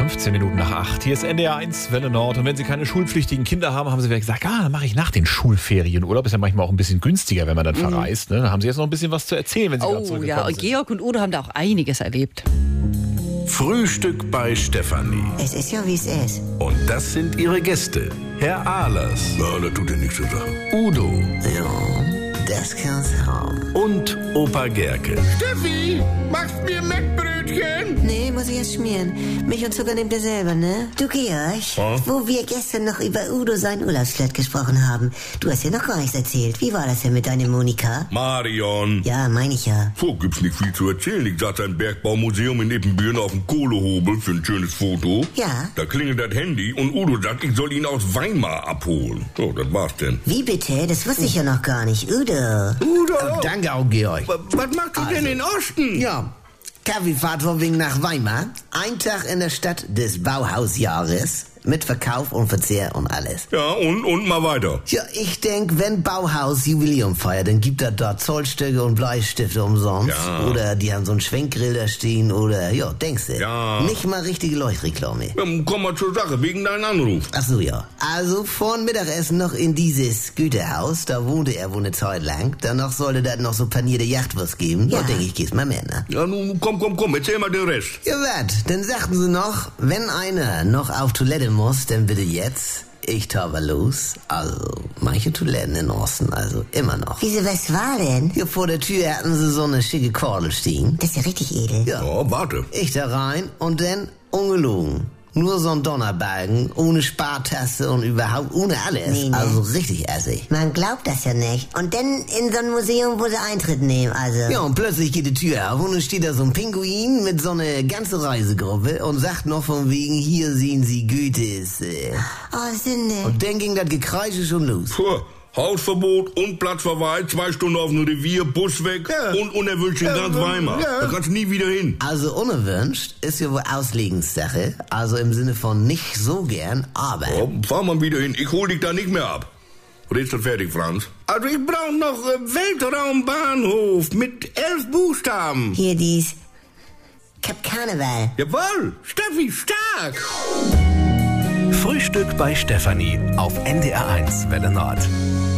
15 Minuten nach 8. Hier ist NDR 1 Welle Nord. Und wenn Sie keine schulpflichtigen Kinder haben, haben Sie gesagt, dann mache ich nach den Schulferien Urlaub. Ist ja manchmal auch ein bisschen günstiger, wenn man dann verreist. Ne? Da haben Sie jetzt noch ein bisschen was zu erzählen, wenn Sie gerade zurückgekommen sind. Georg und Udo haben da auch einiges erlebt. Frühstück bei Stefanie. Es ist ja, wie es ist. Und das sind ihre Gäste. Herr Ahlers. Na, das tut dir nichts zu sagen. Udo. Ja, das kann's haben. Und Opa Gerke. Steffi, machst mir Mettbrötchen? Nee, muss ich erst schmieren. Milch und Zucker nehmt ihr selber, ne? Du, Georg, wo wir gestern noch über Udo sein Urlaubsflirt gesprochen haben. Du hast ja noch gar nichts erzählt. Wie war das denn mit deiner Monika? Marion. Ja, meine ich ja. So, gibt's nicht viel zu erzählen. Ich saß im Bergbaumuseum in Ippenbüren auf dem Kohlehobel für ein schönes Foto. Ja. Da klingelt das Handy und Udo sagt, ich soll ihn aus Weimar abholen. So, das war's denn. Wie bitte? Das wusste ich ja noch gar nicht. Udo. Udo! Danke auch, Georg. Was macht ihr denn in Osten? Ja, Kaffeefahrt von wegen nach Weimar. Ein Tag in der Stadt des Bauhausjahres. Mit Verkauf und Verzehr und alles. Ja, und mal weiter. Ja, ich denk, wenn Bauhaus Jubiläum feiert, dann gibt er dort Zollstöcke und Bleistifte umsonst. Ja. Oder die haben so einen Schwenkgrill da stehen oder, ja, denkst du? Ja. Nicht mal richtige Leuchtreklame. Komm mal zur Sache, wegen deinem Anruf. Ach so, ja. Also vorn Mittagessen noch in dieses Güterhaus, da wohnte er wohl eine Zeit lang. Danach sollte das noch so panierte Jachtwurst geben. Ja, denk ich, geh's mal mit, ne? Ja, nun, komm, erzähl mal den Rest. Ja, wat? Dann sagten sie noch, wenn einer noch auf Toilette muss, dann bitte jetzt. Ich taube los. Also, manche Toiletten in Osten, also immer noch. Wieso, was war denn? Hier vor der Tür hatten sie so eine schicke Kordel stehen. Das ist ja richtig edel. Ja. Oh, warte. Ich da rein und dann ungelogen. Nur so ein Donnerbalken, ohne Spartaste und überhaupt ohne alles. Nee, ne? Also richtig assig. Man glaubt das ja nicht. Und dann in so ein Museum, wo sie Eintritt nehmen, also. Ja, und plötzlich geht die Tür auf und dann steht da so ein Pinguin mit so einer ganzen Reisegruppe und sagt noch von wegen, hier sehen Sie Goethes. Oh, Sünde. Und dann ging das Gekreische schon los. Puh, Hausverbot und Platzverweis, 2 Stunden auf dem Revier, Bus weg und unerwünscht in ganz Weimar. Da kannst du nie wieder hin. Also unerwünscht ist ja wohl Auslegenssache. Also im Sinne von nicht so gern, aber... Oh, fahr mal wieder hin, ich hol dich da nicht mehr ab. Redst du fertig, Franz? Also ich brauch noch Weltraumbahnhof mit 11 Buchstaben. Hier dies Kap Karneval. Jawohl, Steffi, stark. Frühstück bei Stefanie auf NDR 1 Welle Nord.